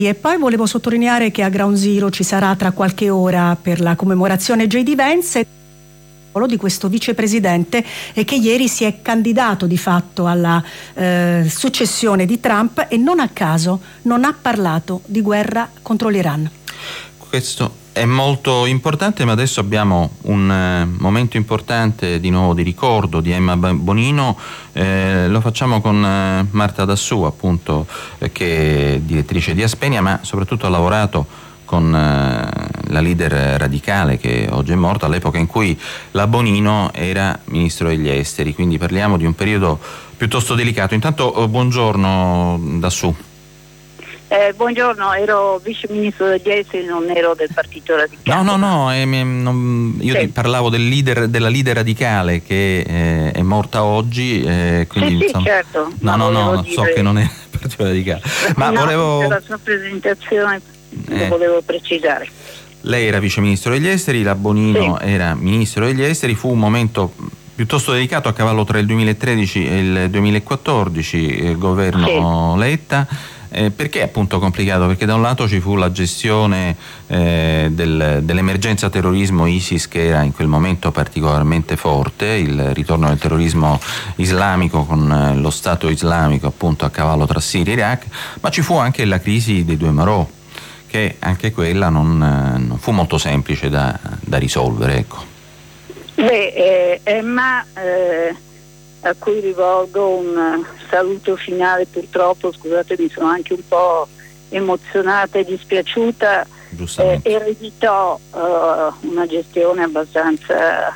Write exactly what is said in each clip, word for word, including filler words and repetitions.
E poi volevo sottolineare che a Ground Zero ci sarà tra qualche ora per la commemorazione J D Vance di questo vicepresidente e che ieri si è candidato di fatto alla eh, successione di Trump e non a caso non ha parlato di guerra contro l'Iran. Questo è molto importante, ma adesso abbiamo un eh, momento importante di nuovo di ricordo di Emma Bonino. Eh, lo facciamo con eh, Marta Dassù, appunto, eh, che è direttrice di Aspenia, ma soprattutto ha lavorato con eh, la leader radicale che oggi è morta, all'epoca in cui la Bonino era ministro degli esteri, quindi parliamo di un periodo piuttosto delicato. Intanto eh, buongiorno Dassù. Eh, buongiorno, ero vice ministro degli esteri, non ero del partito radicale. No, no, no, eh, non, io sì. ti parlavo del leader, della leader radicale che eh, è morta oggi. Eh, quindi, sì, insomma, sì, certo. No, no, no, dire... so che non è il partito radicale. Ma no, volevo... per la sua presentazione eh. lo volevo precisare. Lei era vice ministro degli esteri, la Bonino sì. era ministro degli esteri, fu un momento piuttosto delicato a cavallo tra il duemilatredici e il duemilaquattordici, il governo sì. Letta. Eh, perché è appunto complicato? Perché da un lato ci fu la gestione eh, del, dell'emergenza terrorismo ISIS, che era in quel momento particolarmente forte, il ritorno del terrorismo islamico con eh, lo Stato islamico appunto a cavallo tra Siria e Iraq, ma ci fu anche la crisi dei due Marò, che anche quella non, eh, non fu molto semplice da, da risolvere, ecco. Beh, eh, ma eh... a cui rivolgo un saluto finale, purtroppo, scusate, mi sono anche un po' emozionata e dispiaciuta, eh, ereditò uh, una gestione abbastanza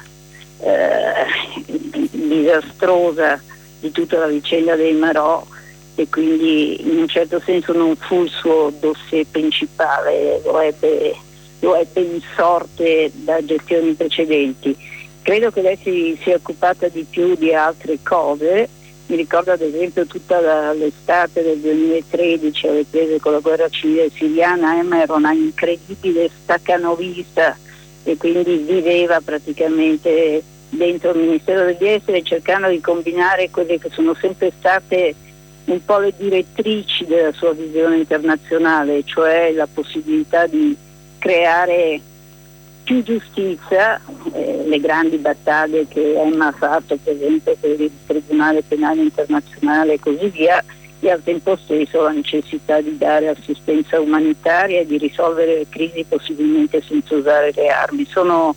eh, disastrosa di tutta la vicenda dei Marò, e quindi in un certo senso non fu il suo dossier principale, lo ebbe, lo ebbe in sorte da gestioni precedenti. Credo che lei si sia occupata di più di altre cose. Mi ricordo ad esempio tutta la, l'estate del duemilatredici, alle prese con la guerra civile siriana. Emma era una incredibile staccanovista e quindi viveva praticamente dentro il Ministero degli Esteri, cercando di combinare quelle che sono sempre state un po' le direttrici della sua visione internazionale, cioè la possibilità di creare più giustizia, eh, le grandi battaglie che Emma ha fatto, per esempio per il Tribunale Penale Internazionale e così via, e al tempo stesso la necessità di dare assistenza umanitaria e di risolvere le crisi possibilmente senza usare le armi. Sono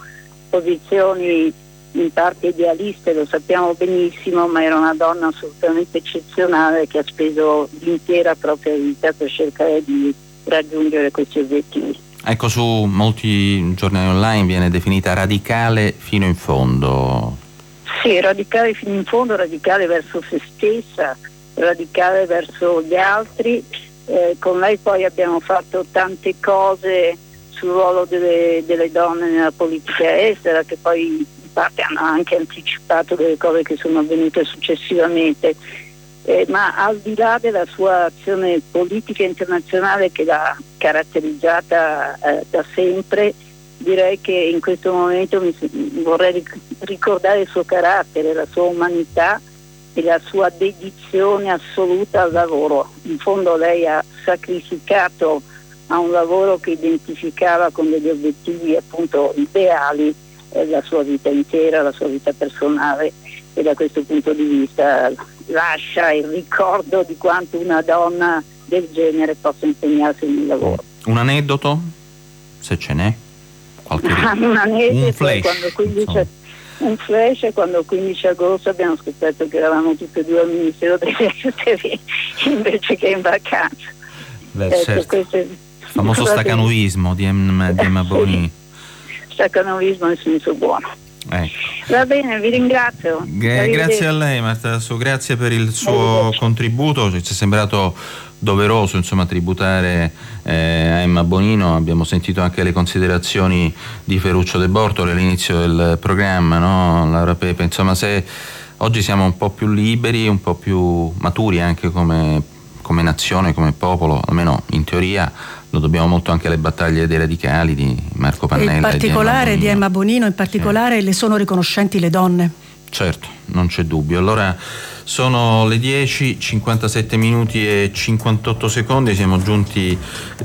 posizioni in parte idealiste, lo sappiamo benissimo, ma era una donna assolutamente eccezionale che ha speso l'intera propria vita per cercare di raggiungere questi obiettivi. Ecco, su molti giornali online viene definita radicale fino in fondo. Sì, radicale fino in fondo, radicale verso se stessa, radicale verso gli altri. Eh, con lei poi abbiamo fatto tante cose sul ruolo delle, delle donne nella politica estera, che poi in parte hanno anche anticipato delle cose che sono avvenute successivamente. Eh, ma al di là della sua azione politica internazionale che l'ha caratterizzata eh, da sempre, direi che in questo momento mi, vorrei ric- ricordare il suo carattere, la sua umanità e la sua dedizione assoluta al lavoro. In fondo lei ha sacrificato a un lavoro che identificava con degli obiettivi appunto ideali eh, la sua vita intera, la sua vita personale, e da questo punto di vista lascia il ricordo di quanto una donna del genere possa impegnarsi nel lavoro. Un aneddoto, se ce n'è? Qualche... un aneddoto, un flash, quando quindici, un flash quando il quindici agosto abbiamo scoperto che eravamo tutti e due al Ministero degli Esteri invece che in vacanza. Beh, ecco, certo. Il famoso stacanovismo di Emma, di Emma Bonino. Stacanovismo nel senso buono. Ecco. Va bene, vi ringrazio. Gra- grazie a lei Marta Dassù, grazie per il suo contributo, ci è sembrato doveroso insomma tributare eh, a Emma Bonino. Abbiamo sentito anche le considerazioni di Ferruccio De Bortoli all'inizio del programma, no? Laura Pepe, insomma, se oggi siamo un po' più liberi, un po' più maturi anche come, come nazione, come popolo, almeno in teoria, lo dobbiamo molto anche alle battaglie dei radicali di Marco Pannella. In particolare e di Emma Bonino, di Emma Bonino in particolare, sì. Le sono riconoscenti le donne. Certo, non c'è dubbio. Allora sono le dieci, cinquantasette minuti e cinquantotto secondi, siamo giunti